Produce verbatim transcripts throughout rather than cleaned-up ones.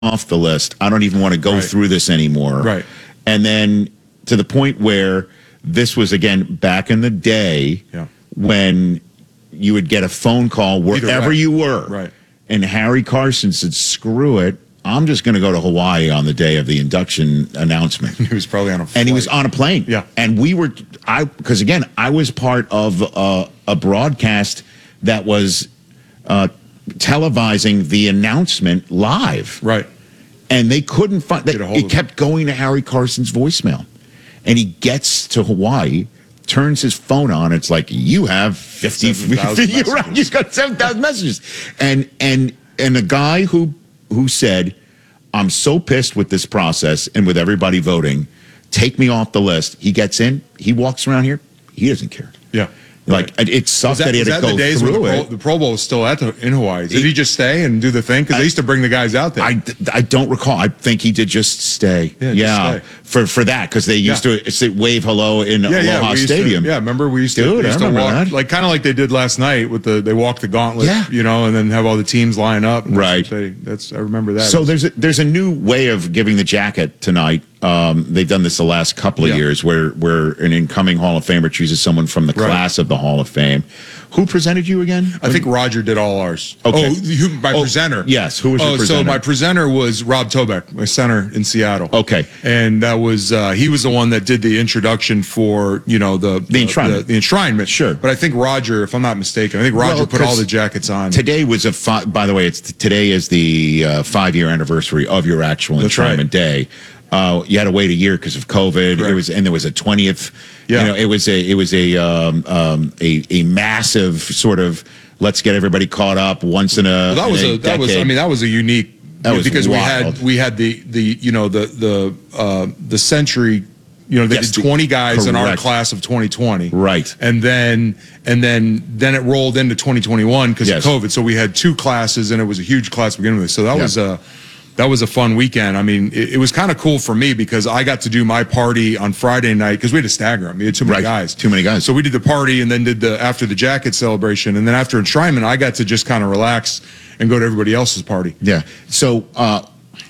off the list. I don't even want to go Right. through this anymore. Right. And then to the point where this was, again, back in the day Yeah. when you would get a phone call wherever way. you were. Right. And Harry Carson said, screw it. I'm just going to go to Hawaii on the day of the induction announcement. He was probably on a flight. And he was on a plane. Yeah. And we were, I because again, I was part of uh, a broadcast that was uh, televising the announcement live. Right. And they couldn't find, they, Get a hold it of kept going to Harry Carson's voicemail. And he gets to Hawaii, turns his phone on. It's like, you have fifty, seven thousand you're right, messages. he's got seven thousand messages. And, and, and a guy who, who said, I'm so pissed with this process and with everybody voting, take me off the list. He gets in, he walks around here, he doesn't care. Yeah. Like, Right. it sucked Was that, that, he had was to that go the days when the through Pro, it. the Pro Bowl was still at the, in Hawaii? Did He- he, just stay and do the thing? Because they used to bring the guys out there. I, I don't recall. I think he did just stay. Yeah, Yeah, just stay. for for that because they used Yeah. to say wave hello in yeah, yeah, Aloha we used to- Stadium. yeah, remember we used to, Dude, they used I to remember walk that. like kind of like they did last night with the they walked the gauntlet, Yeah. you know, and then have all the teams line up. And Right. They, that's I remember that. So there's a, there's a new way of giving the jacket tonight. Um, they've done this the last couple of Yeah. years, where where an incoming Hall of Famer chooses someone from the Right. class of the Hall of Fame. Who presented you again? I think Roger did all ours. Okay. Oh, who, my Oh, presenter. yes, who was your oh, presenter? so my presenter was Rob Tobeck, my center in Seattle. Okay. And that was uh, he was the one that did the introduction for you know the The enshrinement. The, the enshrinement. Sure. But I think Roger, if I'm not mistaken, I think Roger Well, put all 'cause the jackets on. Today was a fi- by the way, it's today is the uh, five year anniversary of your actual That's right. enshrinement day. Uh, you had to wait a year because of COVID. It Correct. was, and there was a twentieth. Yeah. You know, it was a it was a um, um, a a massive sort of let's get everybody caught up once in a. Well, that in was a a that was I decade. mean that was a unique That was because wild. we had we had the the you know the the uh, the century. You know, they Yes, did the- twenty guys in our correct. class of twenty twenty. Right. And then and then then it rolled into twenty twenty-one because Yes. of COVID. So we had two classes and it was a huge class to begin with. So that Yeah. was a that was a fun weekend. I mean, it, it was kind of cool for me because I got to do my party on Friday night because we had to stagger them. We had too many Right. guys. Too many guys. So we did the party and then did the after the jacket celebration. And then after enshrinement, I got to just kind of relax and go to everybody else's party. Yeah. So uh,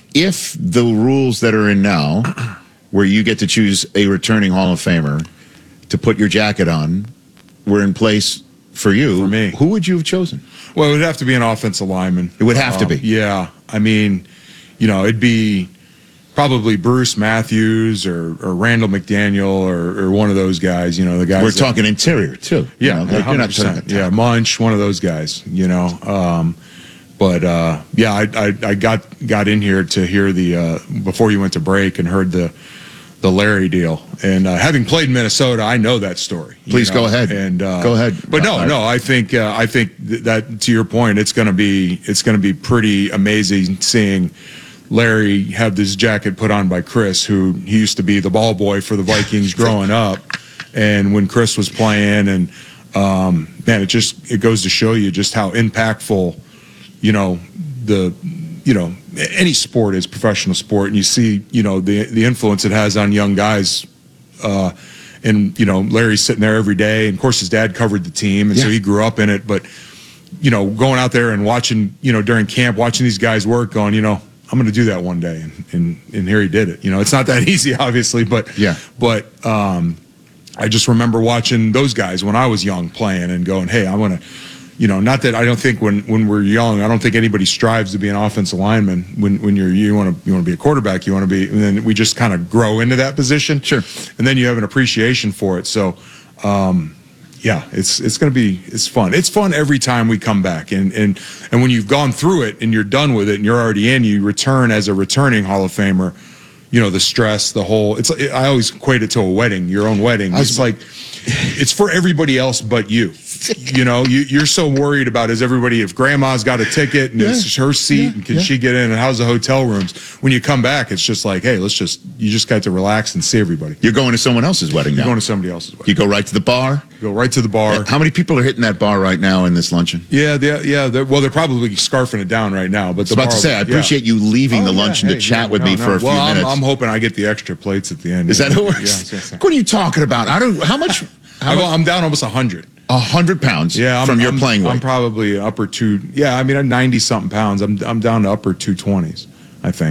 if the rules that are in now, where you get to choose a returning Hall of Famer to put your jacket on, were in place for you, For me. who would you have chosen? Well, it would have to be an offensive lineman. It would have to Um, be. Yeah. I mean, you know, it'd be probably Bruce Matthews or, or Randall McDaniel or, or one of those guys, you know, the guys. We're that- talking interior too. you Yeah, know, yeah, like, you're not talking one hundred percent. about Yeah, Munch, one of those guys, you know. Um, but uh, yeah, I, I, I got got in here to hear the uh, before you went to break and heard the the Larry deal. And uh, having played in Minnesota, I know that story. you Please know, go ahead. And uh, Go ahead. But no, Uh, no, I think uh, I think th- that to your point, it's going to be it's going to be pretty amazing seeing Larry have this jacket put on by Chris, who he used to be the ball boy for the Vikings growing up, and when Chris was playing, and um, man, it just it goes to show you just how impactful, you know, the you know any sport is, professional sport, and you see you know the the influence it has on young guys. Uh, and you know Larry's sitting there every day, and of course his dad covered the team, and so Yeah. he grew up in it. But you know, going out there and watching, you know, during camp, watching these guys work, going, you know, I'm going to do that one day, and, and and here he did it. You know, it's not that easy, obviously, but Yeah. But um, I just remember watching those guys when I was young playing and going, hey, I want to. You know, not that I don't think when, when we're young, I don't think anybody strives to be an offensive lineman. When when you're you want to you want to be a quarterback, you want to be, and then we just kind of grow into that position. Sure. And then you have an appreciation for it. So, um, yeah, it's it's going to be it's fun. It's fun every time we come back, and and and when you've gone through it and you're done with it and you're already in, you return as a returning Hall of Famer. You know, the stress, the whole. It's I always equate it to a wedding, your own wedding. It's like it's for everybody else but you. You know, you, you're so worried about is everybody if grandma's got a ticket and Yeah. it's her seat Yeah. and can Yeah. she get in and how's the hotel rooms? When you come back, it's just like, hey, let's just you just got to relax and see everybody. You're going to someone else's wedding You're now. going to somebody else's wedding. You go right to the bar. Go right to the bar. How many people are hitting that bar right now in this luncheon? Yeah, they, yeah. They're, well, they're probably scarfing it down right now. But I was the about bar, to say, I yeah. appreciate you leaving Oh, the yeah, luncheon hey, to chat yeah, with no, me no. for a few well, I'm, minutes. I'm hoping I get the extra plates at the end. Is that who? Yeah, yes, yes. What are you talking about? I don't. How much? How I'm, much? I'm down almost a hundred. A hundred pounds. Yeah, I'm, from your I'm, playing weight. I'm probably upper two. Yeah, I mean, I'm ninety something pounds. I'm I'm down to upper two twenties. I think.